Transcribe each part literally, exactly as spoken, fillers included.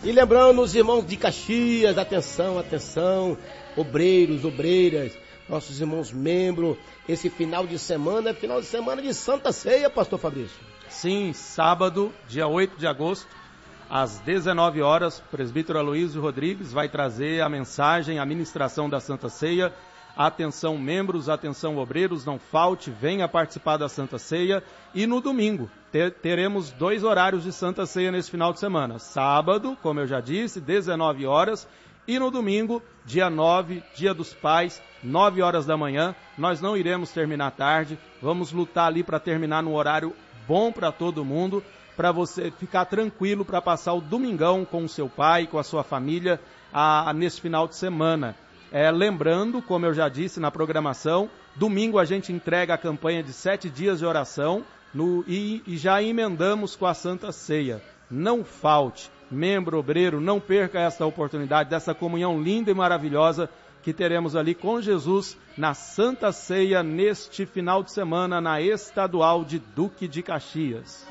E lembrando os irmãos de Caxias, atenção, atenção, obreiros, obreiras, nossos irmãos membros, esse final de semana é final de semana de Santa Ceia, pastor Fabrício. Sim, sábado, dia oito de agosto, às dezenove horas, o presbítero Aloísio Rodrigues vai trazer a mensagem, a ministração da Santa Ceia. Atenção membros, atenção obreiros, não falte, venha participar da Santa Ceia. E no domingo, ter, teremos dois horários de Santa Ceia nesse final de semana. Sábado, como eu já disse, dezenove horas. E no domingo, dia nove, dia dos pais, nove horas da manhã. Nós não iremos terminar tarde, vamos lutar ali para terminar no horário bom para todo mundo, para você ficar tranquilo para passar o domingão com o seu pai, com a sua família, a, a, nesse final de semana. É, lembrando, como eu já disse na programação, domingo a gente entrega a campanha de sete dias de oração no, e, e já emendamos com a Santa Ceia. Não falte, membro obreiro, não perca essa oportunidade dessa comunhão linda e maravilhosa que teremos ali com Jesus na Santa Ceia neste final de semana na Estadual de Duque de Caxias.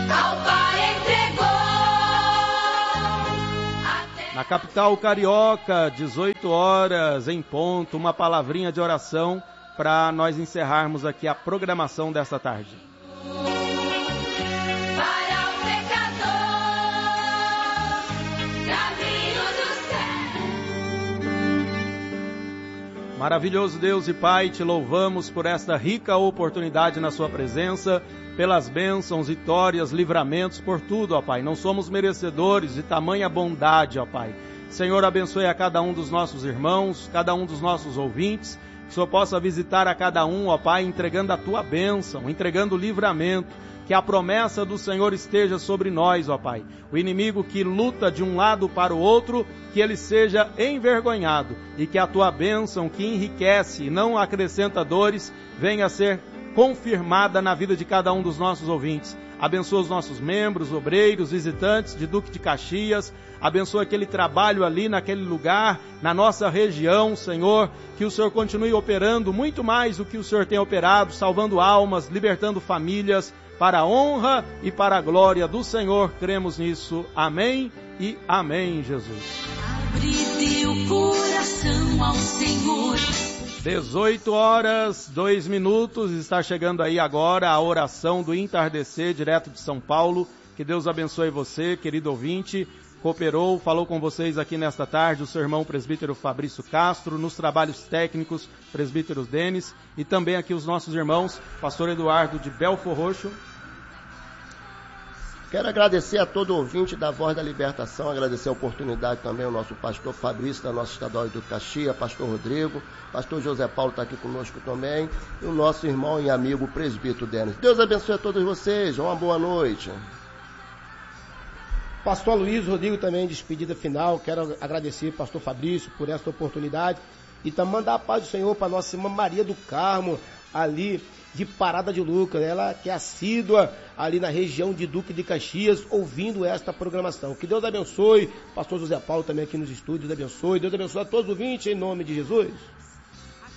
Na capital carioca, dezoito horas em ponto, uma palavrinha de oração para nós encerrarmos aqui a programação desta tarde. Para o pecador, caminho do céu. Maravilhoso Deus e Pai, te louvamos por esta rica oportunidade na sua presença, pelas bênçãos, vitórias, livramentos, por tudo, ó Pai. Não somos merecedores de tamanha bondade, ó Pai. Senhor, abençoe a cada um dos nossos irmãos, cada um dos nossos ouvintes, que o Senhor possa visitar a cada um, ó Pai, entregando a Tua bênção, entregando o livramento, que a promessa do Senhor esteja sobre nós, ó Pai. O inimigo que luta de um lado para o outro, que ele seja envergonhado, e que a Tua bênção, que enriquece e não acrescenta dores, venha a ser confirmada na vida de cada um dos nossos ouvintes. Abençoa os nossos membros, obreiros, visitantes de Duque de Caxias. Abençoa aquele trabalho ali naquele lugar, na nossa região, Senhor. Que o Senhor continue operando muito mais do que o Senhor tem operado, salvando almas, libertando famílias, para a honra e para a glória do Senhor. Cremos nisso. Amém e amém, Jesus. Abre teu coração ao Senhor. dezoito horas, dois minutos, está chegando aí agora a oração do entardecer, direto de São Paulo. Que Deus abençoe você, querido ouvinte. Cooperou, falou com vocês aqui nesta tarde o seu irmão presbítero Fabrício Castro, nos trabalhos técnicos, presbítero Denis, e também aqui os nossos irmãos, pastor Eduardo de Belfor Roxo. Quero agradecer a todo ouvinte da Voz da Libertação, agradecer a oportunidade também ao nosso pastor Fabrício, da nossa Estadual de Caxias, pastor Rodrigo, pastor José Paulo está aqui conosco também, e o nosso irmão e amigo presbítero Denis. Deus abençoe a todos vocês, uma boa noite. Pastor Luiz Rodrigo também, despedida final, quero agradecer pastor Fabrício por esta oportunidade, e também mandar a paz do Senhor para nossa irmã Maria do Carmo, ali de Parada de Lucas, ela que é assídua ali na região de Duque de Caxias, ouvindo esta programação. Que Deus abençoe, pastor José Paulo também aqui nos estúdios, Deus abençoe, Deus abençoe a todos os ouvintes, em nome de Jesus.